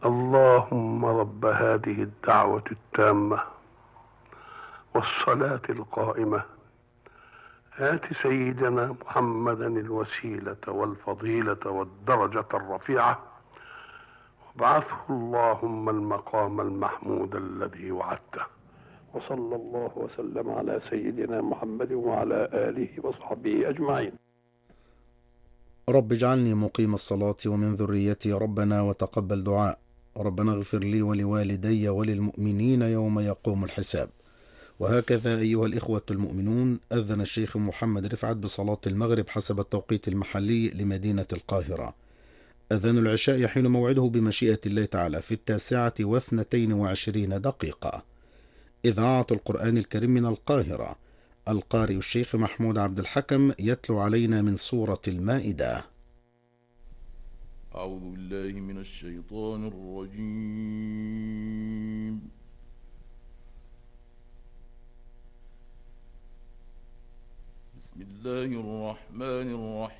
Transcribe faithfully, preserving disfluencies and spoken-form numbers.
اللهم رب هذه الدعوة التامة والصلاة القائمة آت سيدنا محمدا الوسيلة والفضيلة والدرجة الرفيعة وابعثه اللهم المقام المحمود الذي وعدته. وصلى الله وسلم على سيدنا محمد وعلى آله وصحبه أجمعين. رب اجعلني مقيم الصلاة ومن ذريتي ربنا وتقبل دعاء. ربنا اغفر لي ولوالدي وللمؤمنين يوم يقوم الحساب. وهكذا أيها الإخوة المؤمنون، أذن الشيخ محمد رفعت بصلاة المغرب حسب التوقيت المحلي لمدينة القاهرة. أذان العشاء يحين موعده بمشيئة الله تعالى في التاسعة واثنتين وعشرين دقيقة. إذاعة القرآن الكريم من القاهرة، القارئ الشيخ محمود عبد الحكم يتلو علينا من سورة المائدة. أعوذ بالله من الشيطان الرجيم. بسم الله الرحمن الرحيم.